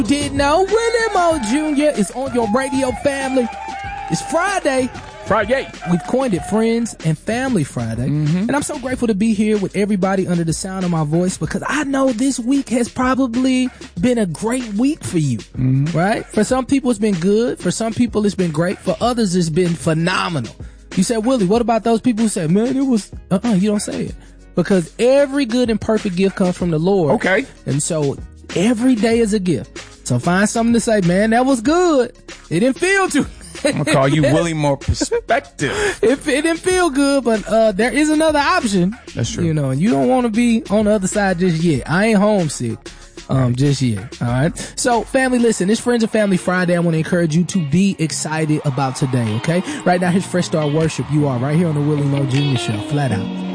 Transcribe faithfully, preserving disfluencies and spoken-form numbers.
Did know Willie Mo Junior is on your radio, family. It's Friday. Friday. We've coined it Friends and Family Friday. Mm-hmm. And I'm so grateful to be here with everybody under the sound of my voice, because I know this week has probably been a great week for you, mm-hmm. right? For some people, it's been good. For some people, it's been great. For others, it's been phenomenal. You said, Willie, what about those people who said, man, it was, uh-uh, you don't say it. Because every good and perfect gift comes from the Lord. Okay. And so every day is a gift. So find something to say, man, that was good. It didn't feel too I'm going to call you Willie More Perspective. It, it didn't feel good, but uh there is another option. That's true. You know, and you don't want to be on the other side just yet. I ain't homesick um just yet. All right. So, family, listen, it's Friends and Family Friday. I want to encourage you to be excited about today, okay? Right now, here's Fresh Start Worship. You are right here on the Willie Mo Junior Show. Flat out.